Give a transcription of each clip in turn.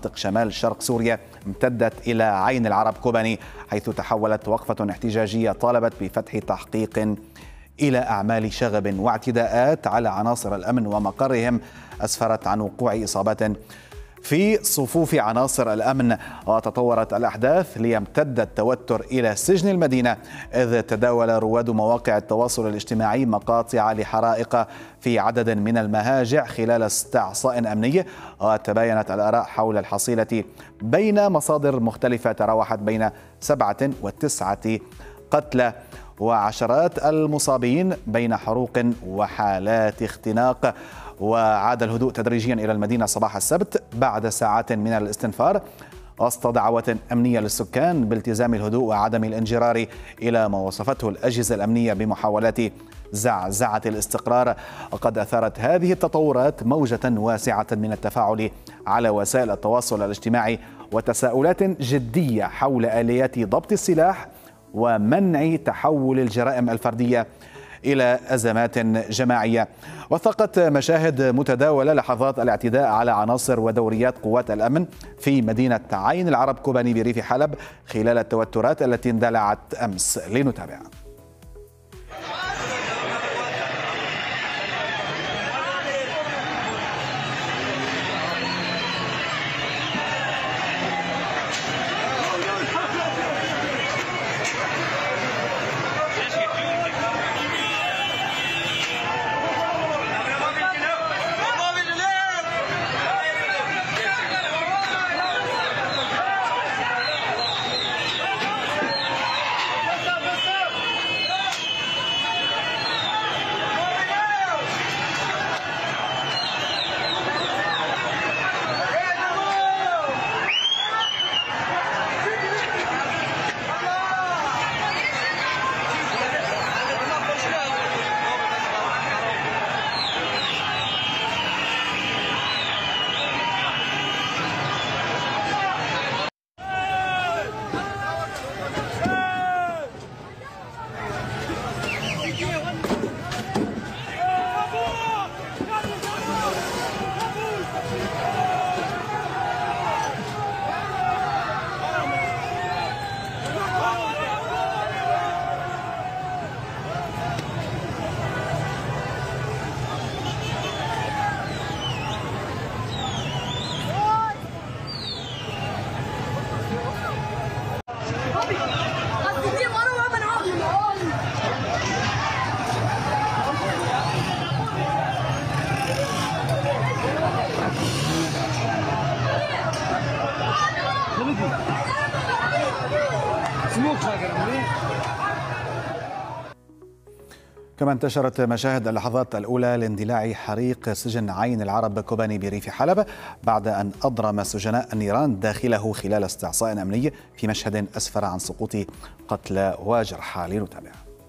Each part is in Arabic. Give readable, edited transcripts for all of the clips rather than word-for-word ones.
مناطق شمال شرق سوريا امتدت إلى عين العرب كوباني، حيث تحولت وقفة احتجاجية طالبت بفتح تحقيق إلى أعمال شغب واعتداءات على عناصر الأمن ومقرهم، أسفرت عن وقوع إصابات في صفوف عناصر الأمن. وتطورت الأحداث ليمتد التوتر إلى سجن المدينة، إذ تداول رواد مواقع التواصل الاجتماعي مقاطع لحرائق في عدد من المهاجع خلال استعصاء أمني. وتباينت الآراء حول الحصيلة بين مصادر مختلفة تراوحت بين 7 و9 قتلى وعشرات المصابين بين حروق وحالات اختناق. وعاد الهدوء تدريجيا إلى المدينة صباح السبت بعد ساعات من الاستنفار، وسط دعوة أمنية للسكان بالتزام الهدوء وعدم الانجرار إلى ما وصفته الأجهزة الأمنية بمحاولات زعزعة الاستقرار. وقد أثارت هذه التطورات موجة واسعة من التفاعل على وسائل التواصل الاجتماعي وتساؤلات جدية حول آليات ضبط السلاح ومنع تحول الجرائم الفردية إلى أزمات جماعية. وثقت مشاهد متداولة لحظات الاعتداء على عناصر ودوريات قوات الأمن في مدينة عين العرب كوباني بريف حلب خلال التوترات التي اندلعت أمس. لنتابع. كما انتشرت مشاهد اللحظات الأولى لاندلاع حريق سجن عين العرب كوباني بريف حلب بعد أن أضرم سجناء النيران داخله خلال استعصاء أمني، في مشهد أسفر عن سقوط قتلى وجرحى. لنتابع.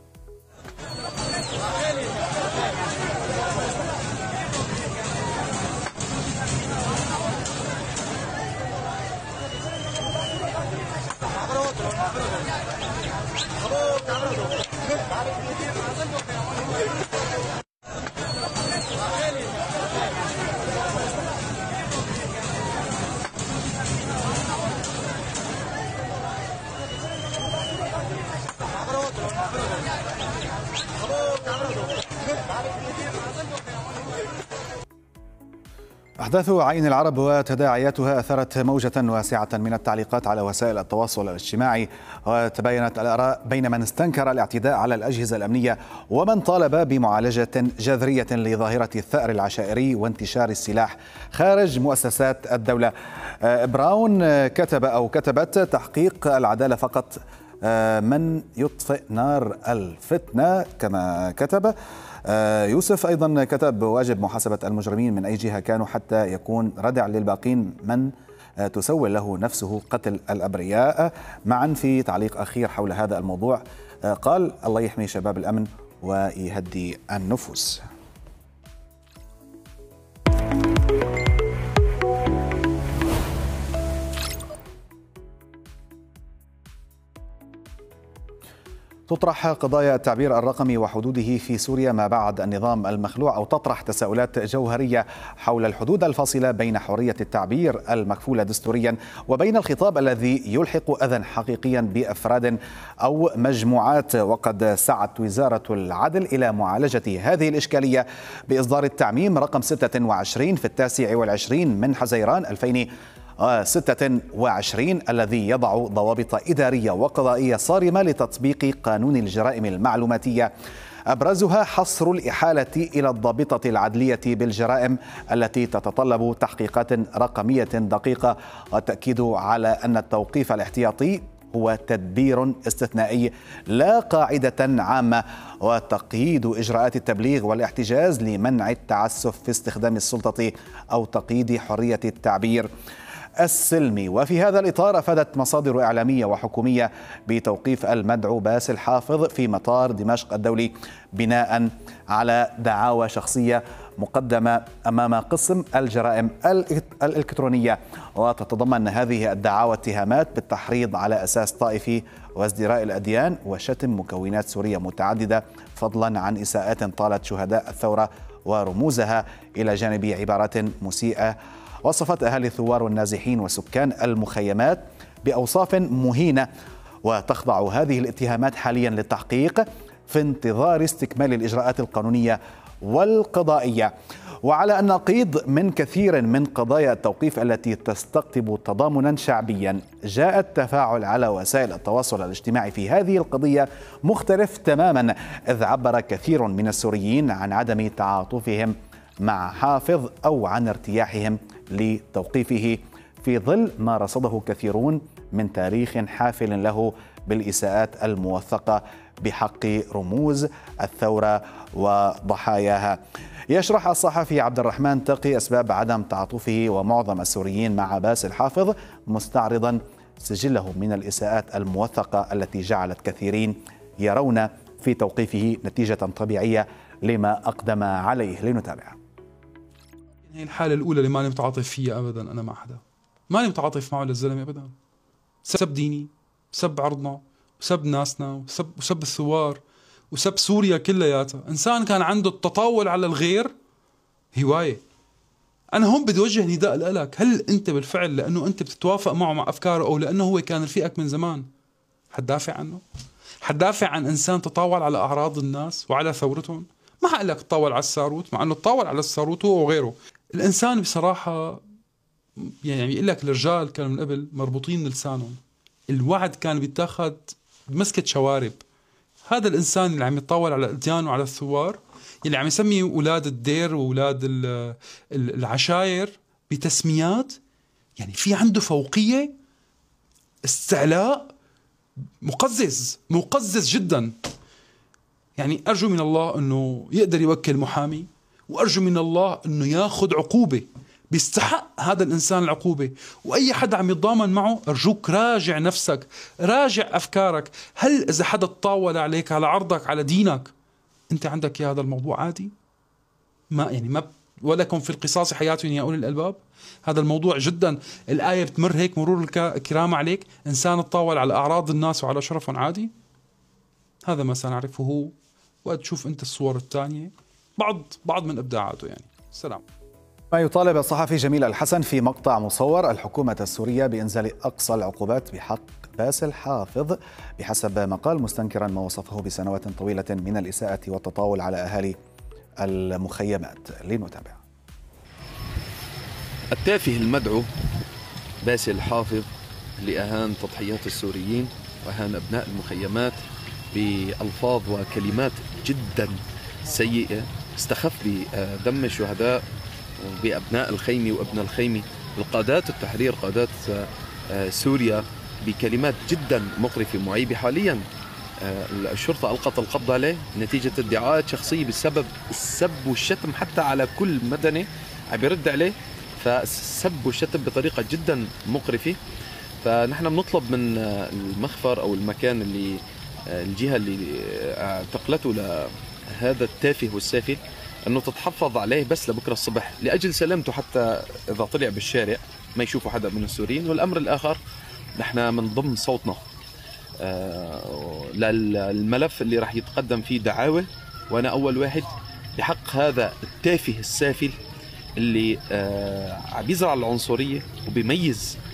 أحداث عين العرب وتداعياتها أثرت موجة واسعة من التعليقات على وسائل التواصل الاجتماعي، وتباينت الآراء بين من استنكر الاعتداء على الأجهزة الأمنية ومن طالب بمعالجة جذرية لظاهرة الثأر العشائري وانتشار السلاح خارج مؤسسات الدولة. براون كتبت تحقيق العدالة فقط من يطفئ نار الفتنة كما كتب. يوسف أيضا كتب واجب محاسبة المجرمين من أي جهة كانوا حتى يكون ردع للباقين من تسول له نفسه قتل الأبرياء. معا في تعليق أخير حول هذا الموضوع قال: الله يحمي شباب الأمن ويهدي النفوس. تطرح قضايا التعبير الرقمي وحدوده في سوريا ما بعد النظام المخلوع، أو تطرح تساؤلات جوهرية حول الحدود الفاصلة بين حرية التعبير المكفولة دستوريا وبين الخطاب الذي يلحق أذى حقيقيا بأفراد أو مجموعات. وقد سعت وزارة العدل إلى معالجة هذه الإشكالية بإصدار التعميم رقم 26 في 29 من حزيران 2026 الذي يضع ضوابط إدارية وقضائية صارمة لتطبيق قانون الجرائم المعلوماتية، أبرزها حصر الإحالة إلى الضابطة العدلية بالجرائم التي تتطلب تحقيقات رقمية دقيقة، والتأكيد على أن التوقيف الاحتياطي هو تدبير استثنائي لا قاعدة عامة، وتقييد إجراءات التبليغ والاحتجاز لمنع التعسف في استخدام السلطة أو تقييد حرية التعبير السلمي. وفي هذا الإطار أفادت مصادر إعلامية وحكومية بتوقيف المدعو باسل حافظ في مطار دمشق الدولي بناء على دعاوى شخصية مقدمة أمام قسم الجرائم الإلكترونية، وتتضمن هذه الدعاوى اتهامات بالتحريض على أساس طائفي وازدراء الأديان وشتم مكونات سورية متعددة، فضلا عن إساءات طالت شهداء الثورة ورموزها، إلى جانب عبارات مسيئة وصفت أهالي الثوار والنازحين وسكان المخيمات بأوصاف مهينة. وتخضع هذه الاتهامات حاليا للتحقيق في انتظار استكمال الإجراءات القانونية والقضائية. وعلى النقيض من كثير من قضايا التوقيف التي تستقطب تضامنا شعبيا، جاء التفاعل على وسائل التواصل الاجتماعي في هذه القضية مختلف تماما، إذ عبر كثير من السوريين عن عدم تعاطفهم مع حافظ أو عن ارتياحهم لتوقيفه في ظل ما رصده كثيرون من تاريخ حافل له بالإساءات الموثقة بحق رموز الثورة وضحاياها. يشرح الصحفي عبد الرحمن تقي أسباب عدم تعاطفه ومعظم السوريين مع باسل حافظ، مستعرضا سجله من الإساءات الموثقة التي جعلت كثيرين يرون في توقيفه نتيجة طبيعية لما أقدم عليه. لنتابع. هي الحالة الأولى اللي ماني متعاطف فيها أبدا. أنا مع حدا ماني متعاطف معه للزلمة أبدا. سب ديني، سب عرضنا، وسب ناسنا، وسب الثوار، وسب سوريا كلياتها. إنسان كان عنده التطاول على الغير هواية. أنا هون بدي وجه نداء لك، هل أنت بالفعل لأنه أنت بتتوافق معه مع أفكاره، أو لأنه هو كان رفيقك من زمان حتدافع عنه؟ حتدافع عن إنسان تطاول على أعراض الناس وعلى ثورتهم؟ ما حقول لك تطاول على الساروت، مع أنه تطاول على الساروت هو وغيره. الإنسان بصراحة يعني يقول لك الرجال كانوا من قبل مربوطين لسانهم، الوعد كان بيتاخذ بمسكة شوارب. هذا الإنسان اللي عم يتطاول على الأديان وعلى الثوار، اللي عم يسمي أولاد الدير وأولاد العشاير بتسميات، يعني في عنده فوقية، استعلاء مقزز جدا. يعني أرجو من الله أنه يقدر يوكل محامي، وأرجو من الله أنه ياخذ عقوبة، بيستحق هذا الإنسان العقوبة. وأي حدا عم يتضامن معه أرجوك راجع نفسك، راجع أفكارك. هل إذا حدا تطاول عليك على عرضك على دينك أنت عندك يا هذا الموضوع عادي؟ ما ولكم في القصاص حياة يا أولي الألباب. هذا الموضوع جدا، الآية بتمر هيك مرور الكرام عليك. إنسان تطاول على أعراض الناس وعلى شرفهم عادي؟ هذا ما سنعرفه وتشوف أنت الصور الثانية، بعض من إبداعاته. يعني السلام. ما يطالب الصحفي جميل الحسن في مقطع مصور الحكومة السورية بإنزال أقصى العقوبات بحق باسل حافظ بحسب ما قال، مستنكرا ما وصفه بسنوات طويلة من الإساءة والتطاول على أهالي المخيمات. لنتابع. التافه المدعو باسل حافظ اللي أهان تضحيات السوريين وأهان أبناء المخيمات بألفاظ وكلمات جدا سيئة، استخف بدم الشهداء وبأبناء الخيمة وابن الخيمة، القادات التحرير، قادات سوريا، بكلمات جدا مقرفة معيبة. حاليا الشرطة ألقت القبض عليه نتيجة ادعاءات شخصية بسبب السب والشتم حتى على كل مدني عم يرد عليه، فالسب والشتم بطريقة جدا مقرفة. فنحن بنطلب من المخفر أو المكان اللي الجهة اللي اعتقلته لهذا التافه والسافل أنه تتحفظ عليه بس لبكرة الصبح لأجل سلامته، حتى إذا طلع بالشارع ما يشوفوا حدا من السوريين. والأمر الآخر، نحن من ضمن صوتنا للملف اللي راح يتقدم فيه دعاوى، وأنا أول واحد بحق هذا التافه السافل اللي عم يزرع العنصرية وبيميز